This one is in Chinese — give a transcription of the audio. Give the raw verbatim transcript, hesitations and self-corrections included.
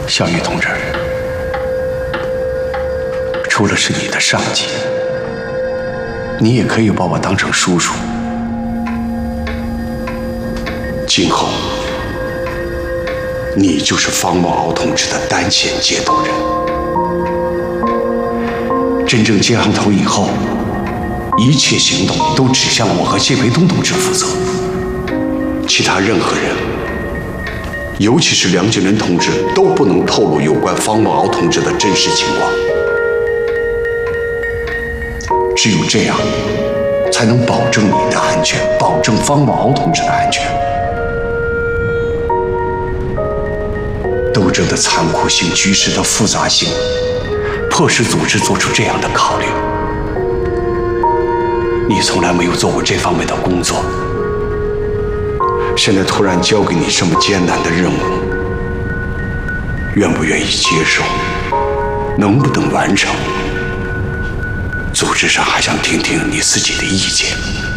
小玉同志，除了是你的上级，你也可以把我当成叔叔。今后，你就是方茂敖同志的单线接头人。真正接上头以后，一切行动都指向我和谢培东同志负责，其他任何人，尤其是梁建伦同志，都不能透露有关方茂敖同志的真实情况。只有这样，才能保证你的安全，保证方茂敖同志的安全。斗争的残酷性、局势的复杂性，迫使组织做出这样的考虑。你从来没有做过这方面的工作，现在突然交给你这么艰难的任务，愿不愿意接受？能不能完成？组织上还想听听你自己的意见。